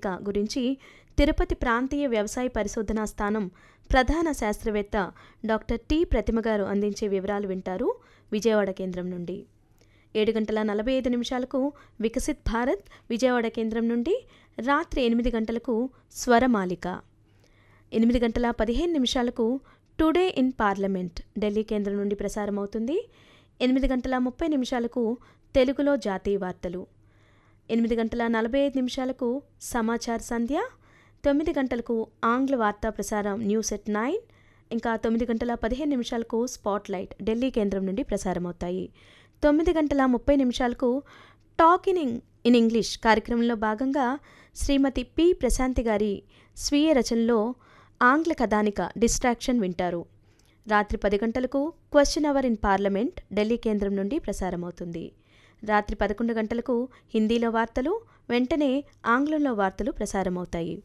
ప్రణాళిక గురించి తిరుపతి ప్రాంతీయ వ్యవసాయ పరిశోధనా స్థానం ప్రధాన శాస్త్రవేత్త డాక్టర్ టి ప్రతిమ గారు అందించే వివరాలు వింటారు విజయవాడ కేంద్రం నుండి. 7:45 వికసిత్ భారత్ విజయవాడ కేంద్రం నుండి. రాత్రి 8 గంటలకు స్వరమాలిక. 8:15 టుడే ఇన్ పార్లమెంట్ ఢిల్లీ కేంద్రం నుండి ప్రసారమవుతుంది. 8:30 తెలుగులో జాతీయ వార్తలు. 8:45 సమాచార్ సంధ్య. 9 గంటలకు ఆంగ్ల వార్తా ప్రసారం న్యూస్ ఎట్ 9. ఇంకా 9:15 స్పాట్లైట్ ఢిల్లీ కేంద్రం నుండి ప్రసారమవుతాయి. 9:30 టాక్ ఇన్ ఇంగ్లీష్ కార్యక్రమంలో భాగంగా శ్రీమతి పి ప్రశాంతి గారి స్వీయ రచనలో ఆంగ్ల కథానిక డిస్ట్రాక్షన్ వింటారు. రాత్రి 10 గంటలకు question hour in parliament Delhi కేంద్రం నుండి ప్రసారమవుతుంది. రాత్రి 11 గంటలకు హిందీలో వార్తలు, వెంటనే ఆంగ్లంలో వార్తలు ప్రసారమవుతాయి.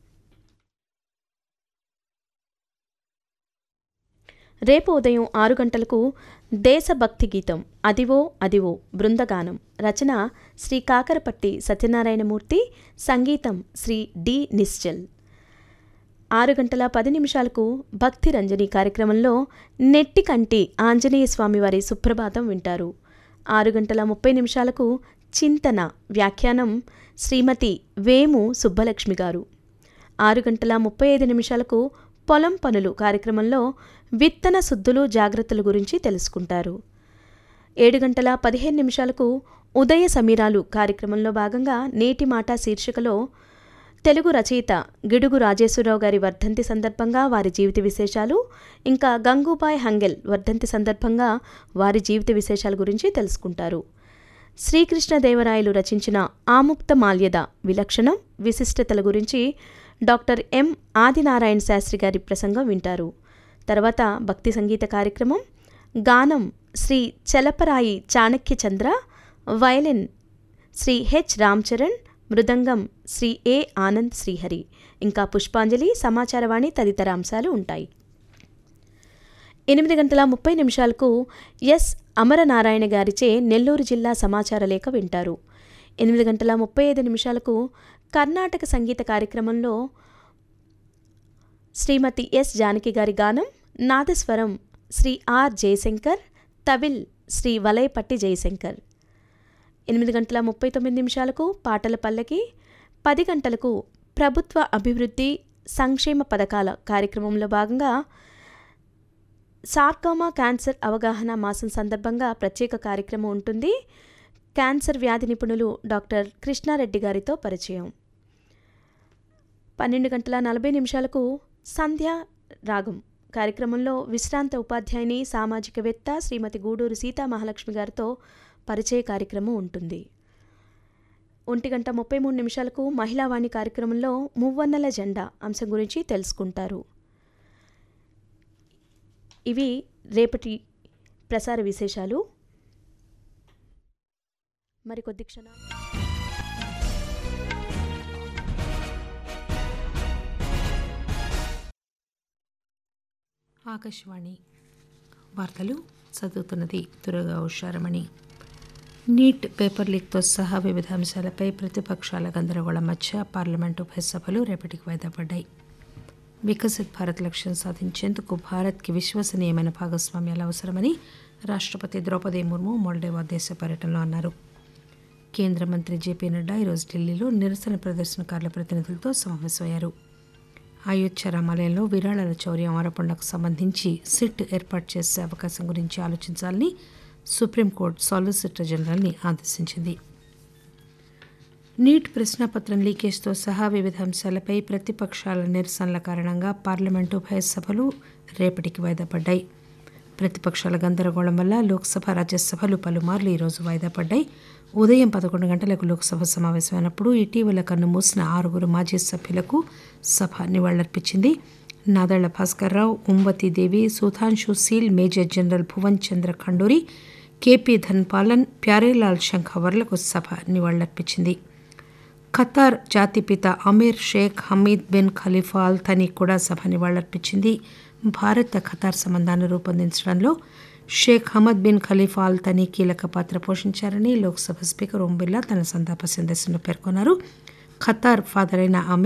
రేపు ఉదయం 6 గంటలకు దేశభక్తి గీతం అదివో అదివో బృందగానం. రచన శ్రీ కాకరపట్టి సత్యనారాయణమూర్తి, సంగీతం శ్రీ డి నిశ్చల్. 6:10 భక్తి రంజని కార్యక్రమంలో నెట్టికంటి ఆంజనేయ స్వామివారి సుప్రభాతం వింటారు. 6:30 చింతన వ్యాఖ్యానం శ్రీమతి వేము సుబ్బలక్ష్మి గారు. 6:35 పొలం పనులు కార్యక్రమంలో విత్తన శుద్ధులు జాగ్రత్తల గురించి తెలుసుకుంటారు. 7:15 ఉదయ సమీరాలు కార్యక్రమంలో భాగంగా నేటి మాట శీర్షికలో తెలుగు రచయిత గిడుగు రాజేశ్వరరావు గారి వర్ధంతి సందర్భంగా వారి జీవిత విశేషాలు, ఇంకా గంగూబాయ్ హంగెల్ వర్ధంతి సందర్భంగా వారి జీవిత విశేషాల గురించి తెలుసుకుంటారు. శ్రీకృష్ణదేవరాయలు రచించిన ఆముక్త మాల్యద విలక్షణం విశిష్టతల గురించి డాక్టర్ ఎం ఆదినారాయణ శాస్త్రి గారి ప్రసంగం వింటారు. తర్వాత భక్తి సంగీత కార్యక్రమం, గానం శ్రీ చలపరాయి చాణక్య చంద్ర, వయలిన్ శ్రీ హెచ్ రామ్చరణ్, మృదంగం శ్రీ ఏ ఆనంద్ శ్రీహరి, ఇంకా పుష్పాంజలి, సమాచారవాణి తదితర అంశాలు ఉంటాయి. 8:30 ఎస్ అమరనారాయణ గారిచే నెల్లూరు జిల్లా సమాచార లేఖ వింటారు. 8:35 కర్ణాటక సంగీత కార్యక్రమంలో శ్రీమతి ఎస్ జానకి గారి గానం, నాదస్వరం శ్రీ ఆర్ జయశంకర్, తవిల్ శ్రీ వలయపట్టి జయశంకర్. 8:39 పాటల పల్లకి. 10 గంటలకు ప్రభుత్వ అభివృద్ధి సంక్షేమ పథకాల కార్యక్రమంలో భాగంగా సార్కోమా క్యాన్సర్ అవగాహన మాసం సందర్భంగా ప్రత్యేక కార్యక్రమం ఉంటుంది. క్యాన్సర్ వ్యాధి నిపుణులు డాక్టర్ కృష్ణారెడ్డి గారితో పరిచయం. 12:40 సంధ్యా రాగం కార్యక్రమంలో విశ్రాంత ఉపాధ్యాయుని, సామాజికవేత్త శ్రీమతి గూడూరు సీతామహాలక్ష్మి గారితో పరిచయ కార్యక్రమం ఉంటుంది. 1:33 మహిళావాణి కార్యక్రమంలో మువ్వన్నెల జెండా అంశం గురించి తెలుసుకుంటారు. ఇవి రేపటి ప్రసార విశేషాలు. మరికొద్ది క్షణాలు ఆకాశవాణి వార్తలు చదువుతున్నది దుర్గా ఉషారమణి. నీట్ పేపర్ లీక్తో సహా వివిధ అంశాలపై ప్రతిపక్షాల గందరగోళం మధ్య పార్లమెంటు ఉభయ సభలు రేపటికి వాయిదా పడ్డాయి. వికసిత్ భారత్ లక్ష్యం సాధించేందుకు భారత్కి విశ్వసనీయమైన భాగస్వామ్యాలు అవసరమని రాష్ట్రపతి ద్రౌపది ముర్ము మోల్డోవా దేశ పర్యటనలో అన్నారు. కేంద్ర మంత్రి జేపీ నడ్డా ఈరోజు ఢిల్లీలో నిరసన ప్రదర్శనకారుల ప్రతినిధులతో సమావేశమయ్యారు. అయోధ్య రామాలయంలో విరాళాల చౌర్యం ఆరోపణలకు సంబంధించి సిట్ ఏర్పాటు చేసే అవకాశం గురించి ఆలోచించాలని సుప్రీంకోర్టు సాలిసిటర్ జనరల్ని ఆదేశించింది. నీట్ ప్రశ్నాపత్రం లీకేజ్తో సహా వివిధ అంశాలపై ప్రతిపక్షాల నిరసనల కారణంగా పార్లమెంటు ఉభయ సభలు రేపటికి వాయిదా పడ్డాయి. ప్రతిపక్షాల గందరగోళం వల్ల లోక్సభ, రాజ్యసభలు పలుమార్లు ఈరోజు వాయిదా పడ్డాయి. ఉదయం 11 గంటలకు లోక్సభ సమావేశమైనప్పుడు ఇటీవల కన్నుమూసిన 6 మాజీ సభ్యులకు సభ నివాళులర్పించింది. Nadella Bhaskar Rao, ఉంబతీదేవి, Sudhanshu seal, major general Bhuvan చంద్ర ఖండూరి, కేపీ ధన్పాలన్, ప్యారేలాల్ శంఖవర్లకు సభ నివాళులర్పించింది. ఖతార్ జాతిపిత అమీర్ షేక్ హమీద్ బిన్ ఖలీఫా అల్ థనీ కూడా సభ నివాళులర్పించింది. భారత ఖతార్ సంబంధాన్ని రూపొందించడంలో షేక్ హమద్ బిన్ ఖలీఫా అల్ థనీ కీలక పాత్ర పోషించారని లోక్సభ స్పీకర్ ఓం బిర్లా తన సంతాప సందేశంలో పేర్కొన్నారు. ఖతార్ ఫాదర్ అయిన